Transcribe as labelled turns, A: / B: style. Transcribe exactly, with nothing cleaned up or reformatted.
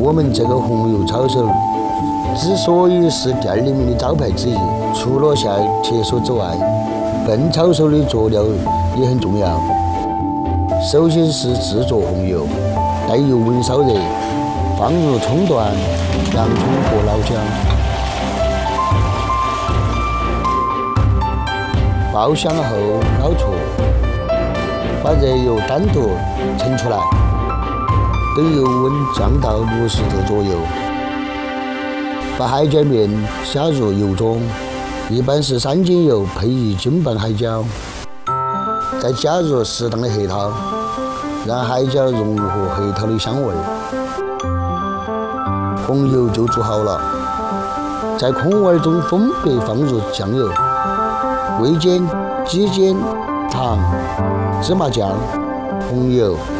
A: 我们这个红油抄手之所以是店里面的招牌之一，除了下铁锁之外，笨抄手的佐料也很重要。首先是制作红油，待油温烧热，放入葱段、洋葱和老姜，爆香后捞出，把热油单独盛出来，等油温降到六十度左右，把海椒面下入油中，一般是三斤油配一斤半海椒，再加入适当的黑糖，让海椒融合黑糖的香味，红油就煮好了。在空碗中分别放入酱油、味精、鸡精、糖、芝麻酱、红油、